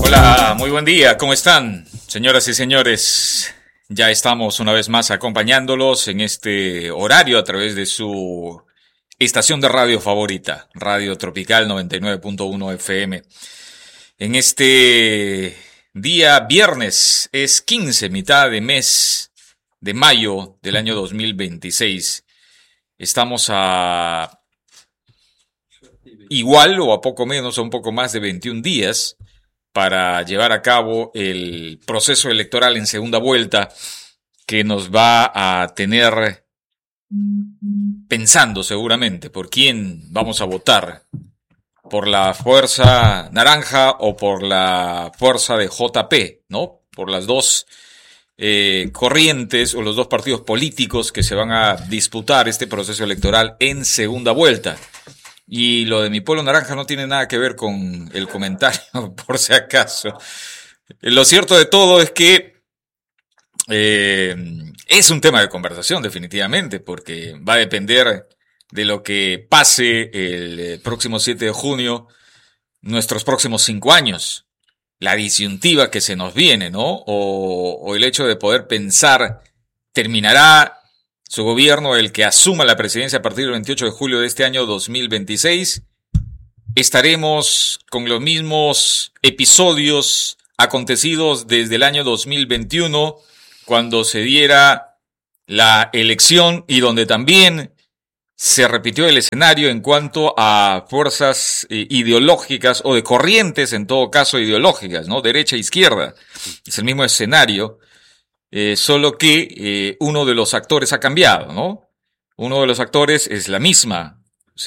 Hola, muy buen día, ¿cómo están? Señoras y señores, ya estamos una vez más acompañándolos en este horario a través de su estación de radio favorita, Radio Tropical 99.1 FM. En este día viernes, es 15, mitad de mes de mayo del año 2026. Estamos a igual o a poco menos o un poco más de 21 días para llevar a cabo el proceso electoral en segunda vuelta que nos va a tener pensando seguramente por quién vamos a votar, por la fuerza naranja o por la fuerza de JP, ¿no? Por las dos corrientes o los dos partidos políticos que se van a disputar este proceso electoral en segunda vuelta. Y lo de mi pueblo naranja no tiene nada que ver con el comentario, por si acaso. Lo cierto de todo es que es un tema de conversación, definitivamente, porque va a depender de lo que pase el próximo 7 de junio, nuestros próximos 5 años, la disyuntiva que se nos viene, ¿no? O el hecho de poder pensar, ¿terminará su gobierno el que asuma la presidencia a partir del 28 de julio de este año 2026? ¿Estaremos con los mismos episodios acontecidos desde el año 2021, cuando se diera la elección y donde también se repitió el escenario en cuanto a fuerzas ideológicas o de corrientes, en todo caso ideológicas, ¿no? Derecha e izquierda. Es el mismo escenario. Solo que uno de los actores ha cambiado, ¿no? Uno de los actores es la misma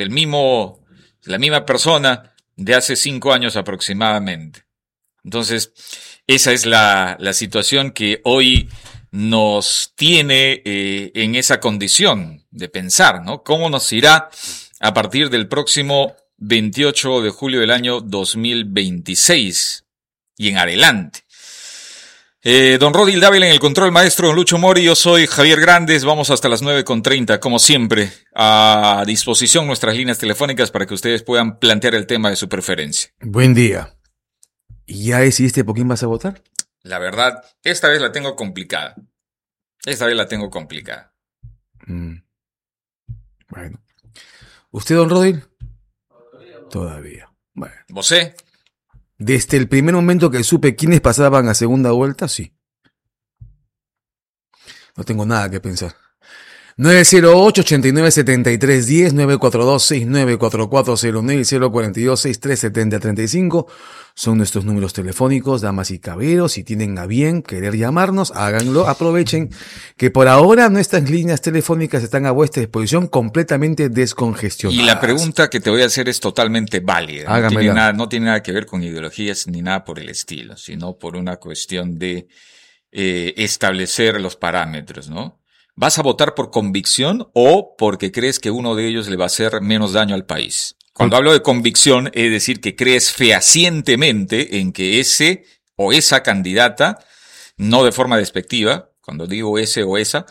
persona de hace 5 años aproximadamente. Entonces, esa es la situación que hoy nos tiene en esa condición de pensar, ¿no? ¿Cómo nos irá a partir del próximo 28 de julio del año 2026 y en adelante? Don Rodil Dávila en el control, maestro don Lucho Mori, yo soy Javier Grandes, vamos hasta las 9:30, como siempre, a disposición nuestras líneas telefónicas para que ustedes puedan plantear el tema de su preferencia. Buen día. ¿Y ya decidiste por quién vas a votar? La verdad, esta vez la tengo complicada. Bueno. ¿Usted, don Rodil? Todavía. Bueno. ¿Vosé? Desde el primer momento que supe quiénes pasaban a segunda vuelta, sí. No tengo nada que pensar. 908-897310, 942-694409 y 042-6370-35 son nuestros números telefónicos, damas y caballeros. Si tienen a bien querer llamarnos, háganlo. Aprovechen que por ahora nuestras líneas telefónicas están a vuestra disposición, completamente descongestionadas. Y la pregunta que te voy a hacer es totalmente válida. No tiene nada que ver con ideologías ni nada por el estilo, sino por una cuestión de establecer los parámetros, ¿no? ¿Vas a votar por convicción o porque crees que uno de ellos le va a hacer menos daño al país? Cuando hablo de convicción, es decir, que crees fehacientemente en que ese o esa candidata, no de forma despectiva, cuando digo ese o esa,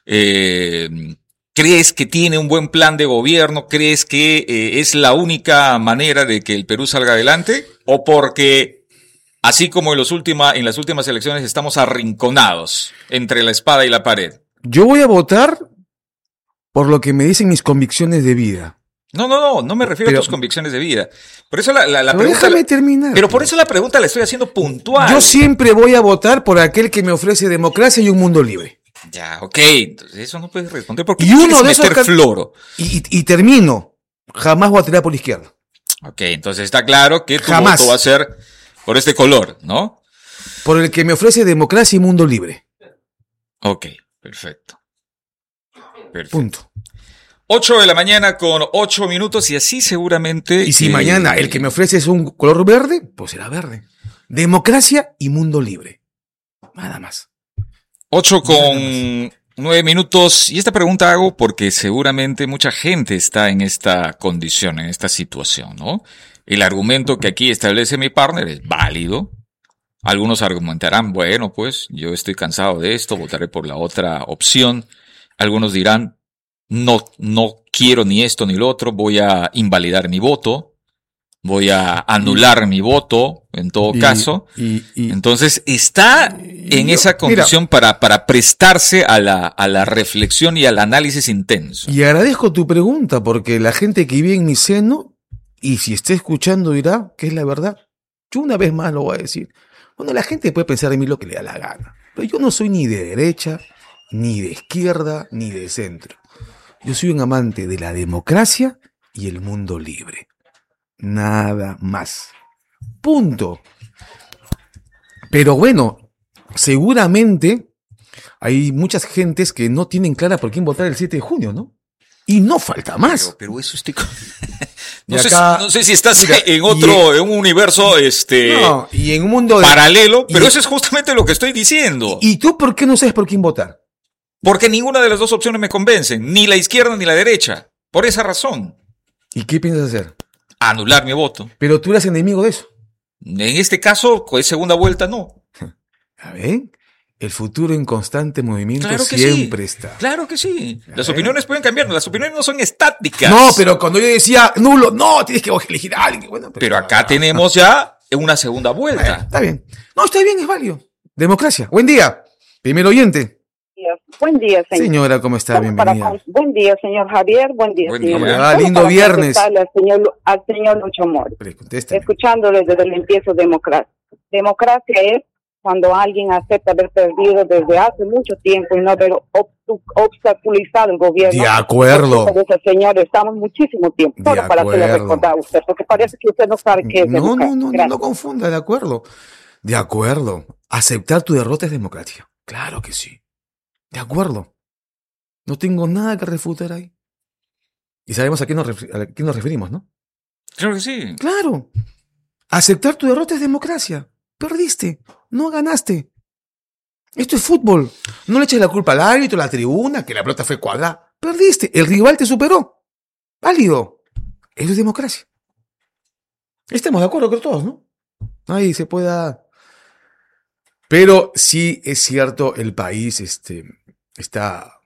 crees que tiene un buen plan de gobierno, crees que es la única manera de que el Perú salga adelante, o porque, así como en las últimas elecciones, estamos arrinconados entre la espada y la pared. Yo voy a votar por lo que me dicen mis convicciones de vida. No me refiero a tus convicciones de vida. Por eso la pregunta. Déjame terminar. Pero por eso la pregunta la estoy haciendo puntual. Yo siempre voy a votar por aquel que me ofrece democracia y un mundo libre. Ya, ok. Entonces eso no puedes responder porque uno de meter floro. Y termino. Jamás voy a tirar por la izquierda. Ok, entonces está claro que tu voto va a ser por este color, ¿no? Por el que me ofrece democracia y mundo libre. Ok. Perfecto. Punto. 8 de la mañana con 8 minutos y así seguramente... Y si mañana el que me ofrece es un color verde, pues será verde. Democracia y mundo libre. Nada más. 8 con 9 minutos. Y esta pregunta hago porque seguramente mucha gente está en esta condición, en esta situación, ¿no? El argumento que aquí establece mi partner es válido. Algunos argumentarán, bueno, pues yo estoy cansado de esto, votaré por la otra opción. Algunos dirán, no quiero ni esto ni lo otro, voy a invalidar mi voto. voy a anular mi voto, en todo caso. Entonces, está en esa condición para prestarse a la reflexión y al análisis intenso. Y agradezco tu pregunta, porque la gente que vive en mi seno, y si está escuchando dirá que es la verdad. Yo una vez más lo voy a decir. Bueno, la gente puede pensar de mí lo que le da la gana, pero yo no soy ni de derecha, ni de izquierda, ni de centro. Yo soy un amante de la democracia y el mundo libre. Nada más. Punto. Pero bueno, seguramente hay muchas gentes que no tienen clara por quién votar el 7 de junio, ¿no? Y no falta más. Pero eso estoy... No sé si estás en un universo no, y en un mundo paralelo, pero eso es justamente lo que estoy diciendo. ¿Y tú por qué no sabes por quién votar? Porque ninguna de las dos opciones me convencen, ni la izquierda ni la derecha. Por esa razón. ¿Y qué piensas hacer? Anular mi voto. Pero tú eres enemigo de eso. En este caso, con segunda vuelta, no. A ver, el futuro en constante movimiento claro que siempre sí. está. Claro que sí. Las opiniones pueden cambiar, las opiniones no son estáticas. No, pero cuando yo decía nulo, no, tienes que elegir a alguien. Bueno, pero acá tenemos ya una segunda vuelta. Está bien. No, está bien, es válido. Democracia. Buen día. Primer oyente. Buen día, señor. Señora, ¿cómo está? Bienvenida. Buen día, señor Javier. Buen día, señor. Lindo viernes. Al señor Lucho Mori. Contéstame. Escuchándole desde el empiezo democracia. Democracia es cuando alguien acepta haber perdido desde hace mucho tiempo y no haber obstaculizado el gobierno. De acuerdo. Señor, estamos muchísimo tiempo. Solo para hacerle recordar a usted, porque parece que usted no sabe qué es democracia. No confunda, de acuerdo. De acuerdo. Aceptar tu derrota es democracia. Claro que sí. De acuerdo. No tengo nada que refutar ahí. Y sabemos a qué nos referimos, ¿no? Claro que sí. Claro. Aceptar tu derrota es democracia. Perdiste. No ganaste. Esto es fútbol. No le eches la culpa al árbitro, a la tribuna, que la pelota fue cuadrada. Perdiste. El rival te superó. Válido. Eso es democracia. Estamos de acuerdo, creo todos, ¿no? Ahí se pueda... Pero sí es cierto, el país está,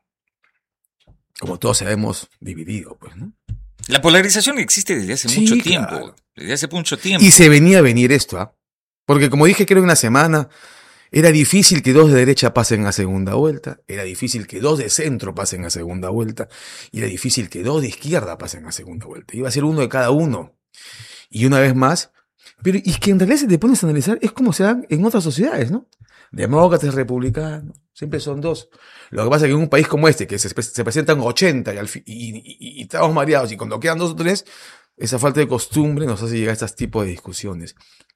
como todos sabemos, dividido, pues, ¿no? La polarización existe desde hace mucho tiempo. Claro. Desde hace mucho tiempo. Y se venía a venir esto, ¿ah? Porque como dije, creo en una semana, era difícil que 2 de derecha pasen a segunda vuelta, era difícil que 2 de centro pasen a segunda vuelta, y era difícil que 2 de izquierda pasen a segunda vuelta. Iba a ser uno de cada uno. Y una vez más... Pero y que en realidad si te pones a analizar es como se dan en otras sociedades, ¿no? Demócratas, republicanos, siempre son 2. Lo que pasa es que en un país como este, que se presentan 80 y estamos mareados, y cuando quedan 2 o 3, esa falta de costumbre nos hace llegar a estos tipos de discusiones.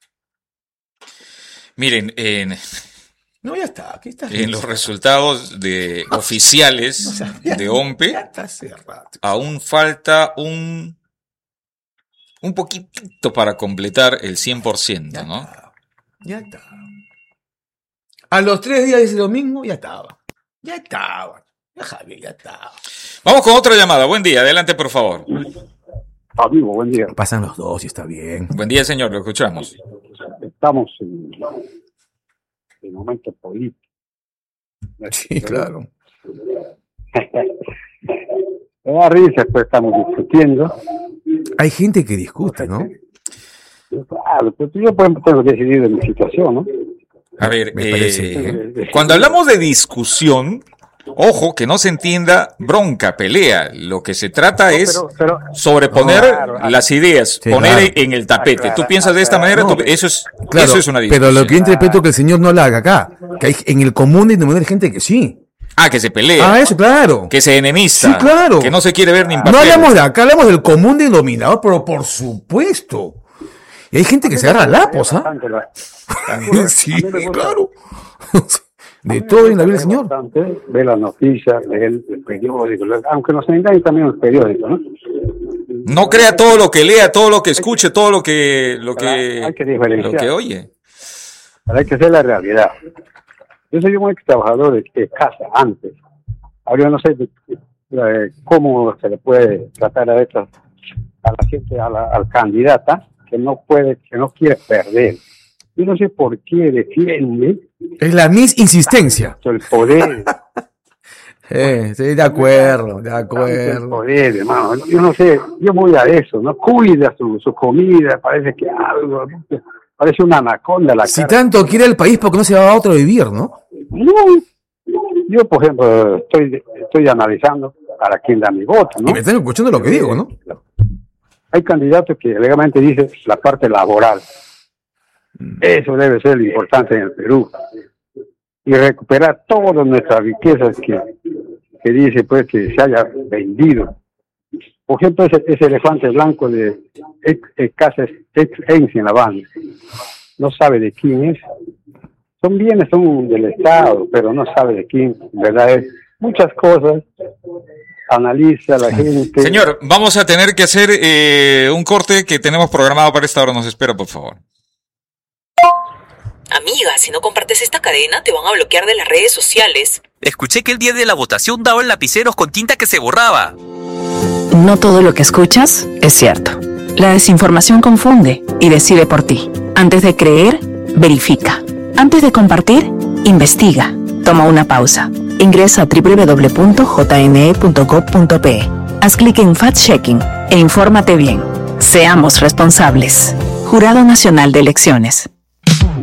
Miren, no, ya está. Aquí está. En los resultados oficiales de OMPE, ya está cerrado. Aún falta un poquitito para completar el 100%, ¿no? Ya está. A los 3 días de ese domingo ya estaba. Ya Javier, ya estaba. Vamos con otra llamada. Buen día, adelante por favor. Amigo, buen día. Pasan los 2 y está bien. Buen día, señor, lo escuchamos. Estamos en momento político. Sí, claro. Me da risa, pues estamos discutiendo. Hay gente que discute, ¿no? Claro, pues yo tengo que decidir de mi situación, ¿no? A ver, cuando hablamos de discusión, ojo, que no se entienda bronca, pelea. Lo que se trata es sobreponer las ideas, poner en el tapete. Tú piensas de esta manera, eso es una discusión. Pero lo que yo interpreto que el señor no la haga acá, que hay en el común denominador hay gente que sí. Que se pelea. Eso, claro. Que se enemista. Sí, claro. Que no se quiere ver ni en papel. No hablamos de acá, hablamos del común denominador, pero por supuesto. Y hay gente que se agarra lapos, ¿ah? Sí, claro. De todo en la vida del señor. Ve las noticias, lee el periódico, aunque nos engañen también los periódicos, ¿no? No crea todo lo que lea, todo lo que escuche, todo lo que oye. Hay que hacer la realidad. Yo soy un ex trabajador de casa antes. Ahora yo no sé cómo se le puede tratar a la gente, al candidata que no quiere perder. Yo no sé por qué defiende. Es la misinsistencia. El poder. Sí, de acuerdo, de acuerdo. Poder, hermano. Yo no sé, yo voy a eso, ¿no? Cuida su comida, parece que algo, parece una anaconda la Si cara. tanto quiere el país, ¿por qué no se va a otro a vivir, no? No, yo, por ejemplo, estoy analizando para quién da mi voto, ¿no? Y me están escuchando lo que digo, ¿no? Hay candidatos que legalmente dicen la parte laboral. Eso debe ser lo importante en el Perú. Y recuperar todas nuestras riquezas que dice pues que se haya vendido. Por ejemplo, ese elefante blanco de ex ENSI en La Habana. No sabe de quién es. Son bienes, son del Estado, pero no sabe de quién, ¿verdad? Es muchas cosas. Analiza la gente. Señor, vamos a tener que hacer un corte que tenemos programado para esta hora. Nos espera, por favor. Amiga, si no compartes esta cadena, te van a bloquear de las redes sociales. Escuché que el día de la votación daban lapiceros con tinta que se borraba. No todo lo que escuchas es cierto. La desinformación confunde y decide por ti. Antes de creer, verifica. Antes de compartir, investiga. Toma una pausa. Ingresa a www.jne.gov.pe. Haz clic en Fact-Checking e infórmate bien. Seamos responsables. Jurado Nacional de Elecciones.